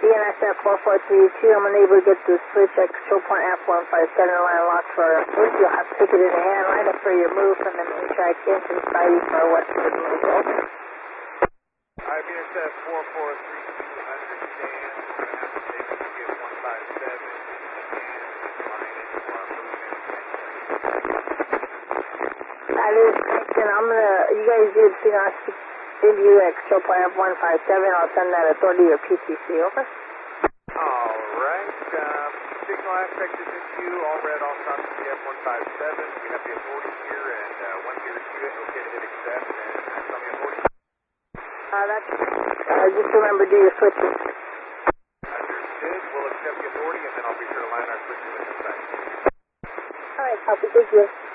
DNSF 4432, I'm unable to get the switch at control point F157 line locked for a switch. You'll have to take it in hand, line up for your move from the main track into the side for westward move. Over. Alright, DNSF 4432, understand. We're going to have to take it to get 157 and line into our movement. That is correct, and you guys do the thing on you at control point F157. I'll send that authority to your PTC, over. Alright, signal aspect is in view, all red, all stops to the F157. We have the authority here, and once you receive it, okay to hit accept, and that's on the authority. Just remember, do your switches. Understood, we'll accept the authority, and then I'll be sure to line our switches in the site. Alright, copy, thank you.